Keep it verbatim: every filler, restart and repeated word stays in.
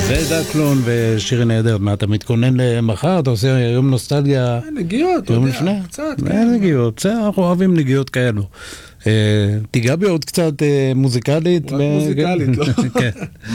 זה דקלון ושירי נהדר. מה, אתה מתכונן למחר? אתה עושה יום נוסטלגיה? נגיעות, יום לפני? קצת, כן. נגיעות, בסדר, אנחנו אוהבים נגיעות כאלו. תיגע בי עוד קצת מוזיקלית. רק מוזיקלית, לא?